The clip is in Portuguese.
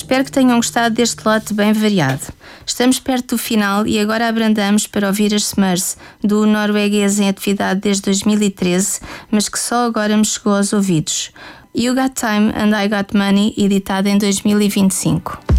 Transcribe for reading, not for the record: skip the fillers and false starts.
Espero que tenham gostado deste lote bem variado. Estamos perto do final e agora abrandamos para ouvir as Smurfs, do norueguês em atividade desde 2013, mas que só agora me chegou aos ouvidos. You Got Time and I Got Money, editado em 2025.